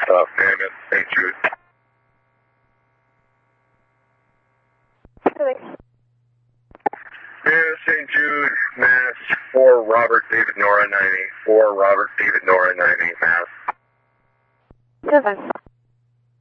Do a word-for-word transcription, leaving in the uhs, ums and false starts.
Uh, Mammoth, Saint Jude. Yeah, Saint Jude, Mass. For Robert David Nora ninety. For Robert David Nora ninety, Mass. Seven.